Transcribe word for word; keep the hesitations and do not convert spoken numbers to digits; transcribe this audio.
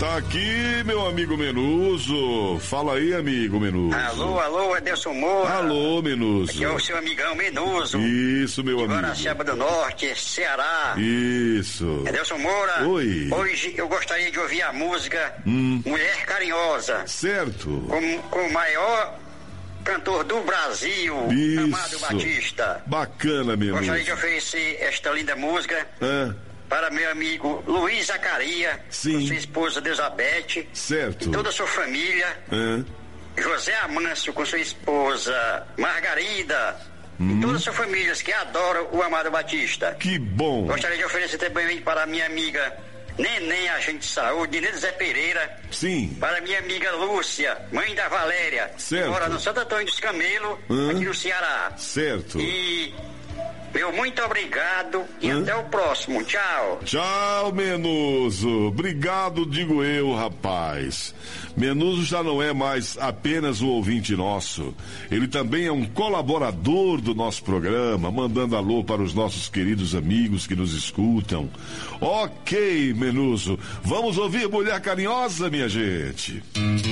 Tá aqui, meu amigo Menuso. Fala aí, amigo Menuso. Alô, alô, Adelson Moura. Alô, Menuso. Aqui é o seu amigão Menuso. Isso, meu de amigo. Guaraciaba do Norte, Ceará. Isso. Adelson Moura. Oi. Hoje eu gostaria de ouvir a música hum. Mulher Carinhosa. Certo. Com, com o maior cantor do Brasil, Isso. Amado Batista. Bacana, Menuso. Gostaria de oferecer esta linda música. Ah. Para meu amigo Luiz Zacaria, Sim. com sua esposa Elizabeth, certo. e toda a sua família, ah. José Amâncio com sua esposa Margarida, hum. e toda a sua família que adoram o Amado Batista. Que bom. Gostaria de oferecer também para a minha amiga Neném, agente de saúde, Nenê Zé Pereira. Sim. Para minha amiga Lúcia, mãe da Valéria, certo. que mora no Santo Antônio dos Camelos, ah. aqui no Ceará. Certo. E meu muito obrigado e Hã? até o próximo. Tchau. Tchau, Menuso. Obrigado, digo eu, rapaz. Menuso já não é mais apenas um ouvinte nosso. Ele também é um colaborador do nosso programa, mandando alô para os nossos queridos amigos que nos escutam. Ok, Menuso. Vamos ouvir Mulher Carinhosa, minha gente.